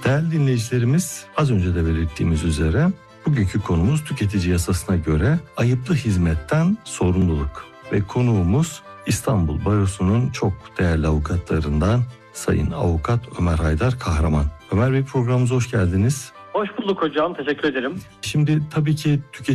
Değerli dinleyicilerimiz, az önce de belirttiğimiz üzere bugünkü konumuz tüketici yasasına göre ayıplı hizmetten sorumluluk ve konuğumuz İstanbul Barosu'nun çok değerli avukatlarından Sayın Avukat Ömer Haydar Kahraman. Ömer Bey, programımıza hoş geldiniz. Hoş bulduk hocam, teşekkür ederim. Şimdi tabii ki tüketici